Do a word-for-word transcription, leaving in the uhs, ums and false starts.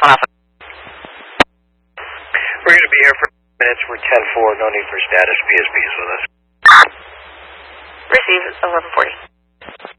one Alpha. We're going to be here for minutes. We're ten four. No need for status. P S P is with us. Receive eleven forty.